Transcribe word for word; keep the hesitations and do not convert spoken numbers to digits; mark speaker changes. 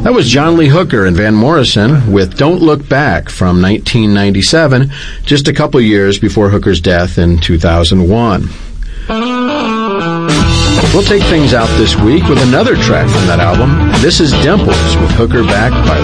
Speaker 1: That was John Lee Hooker and Van Morrison with Don't Look Back from nineteen ninety-seven, just a couple years before Hooker's death in two thousand one. We'll take things out this week with another track from that album. This is Dimples with Hooker backed by